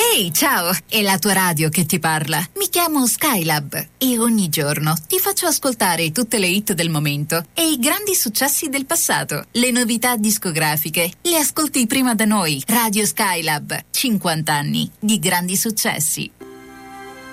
Ehi, ciao! È la tua radio che ti parla. Mi chiamo Skylab e ogni giorno ti faccio ascoltare tutte le hit del momento e i grandi successi del passato. Le novità discografiche le ascolti prima da noi. Radio Skylab, 50 anni di grandi successi.